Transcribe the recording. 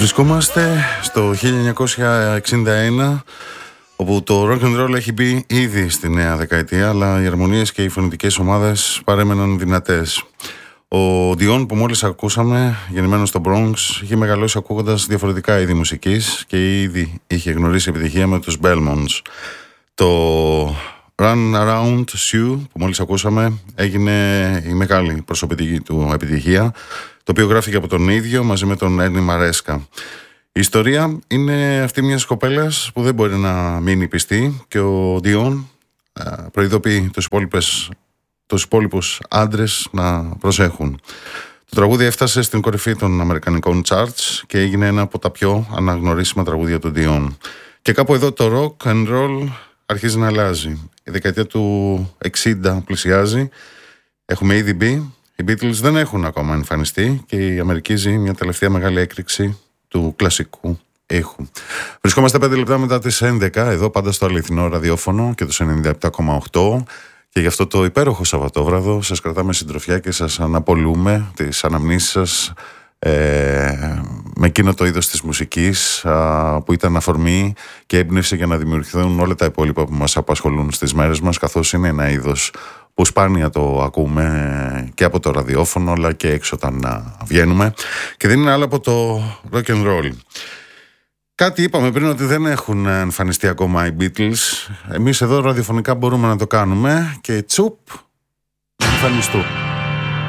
Βρισκόμαστε στο 1961, όπου το rock and roll έχει μπει ήδη στη νέα δεκαετία, αλλά οι αρμονίες και οι φωνητικές ομάδες παρέμεναν δυνατές. Ο Dion, που μόλις ακούσαμε, γεννημένος στο Bronx, είχε μεγαλώσει ακούγοντας διαφορετικά είδη μουσικής και ήδη είχε γνωρίσει επιτυχία με τους Belmonts. Το Run Around You, που μόλις ακούσαμε, έγινε η μεγάλη προσωπική του επιτυχία, το οποίο γράφτηκε από τον ίδιο μαζί με τον Έρνη Μαρέσκα. Η ιστορία είναι αυτή μιας κοπέλας που δεν μπορεί να μείνει πιστή και ο Dion προειδοποιεί τους υπόλοιπους άντρες να προσέχουν. Το τραγούδι έφτασε στην κορυφή των αμερικανικών charts και έγινε ένα από τα πιο αναγνωρίσιμα τραγούδια του Dion. Και κάπου εδώ το rock and roll αρχίζει να αλλάζει. Η δεκαετία του 60 πλησιάζει. Έχουμε ήδη μπει. Οι Beatles δεν έχουν ακόμα εμφανιστεί και η Αμερική ζει μια τελευταία μεγάλη έκρηξη του κλασικού ήχου. Βρισκόμαστε 5 λεπτά μετά τις 11, εδώ πάντα στο αληθινό ραδιόφωνο και το 97,8. Και γι' αυτό το υπέροχο Σαββατόβραδο σας κρατάμε συντροφιά και σας αναπολούμε τις αναμνήσεις σας με εκείνο το είδος της μουσικής που ήταν αφορμή και έμπνευση για να δημιουργηθούν όλα τα υπόλοιπα που μας απασχολούν στις μέρες μας, καθώς είναι ένα είδος που σπάνια το ακούμε και από το ραδιόφωνο αλλά και έξω όταν βγαίνουμε, και δεν είναι άλλο από το rock and roll. Κάτι είπαμε πριν ότι δεν έχουν εμφανιστεί ακόμα οι Beatles. Εμείς εδώ ραδιοφωνικά μπορούμε να το κάνουμε και τσουπ, εμφανιστούν.